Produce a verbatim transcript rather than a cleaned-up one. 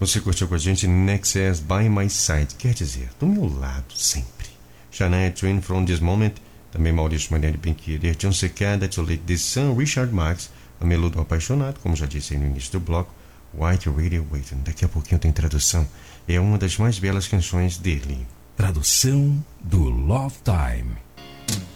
Você curtiu com a gente Nexus By My Side, quer dizer, do meu lado sempre. Shania Twain From This Moment, também Maurício Manieri Bem Querer, John Cicada, To Let The Sun, Richard Marx, A Meludo Apaixonado, como já disse aí no início do bloco, White Radio Waiting. Daqui a pouquinho tem tradução. É uma das mais belas canções dele. Tradução do Love Time.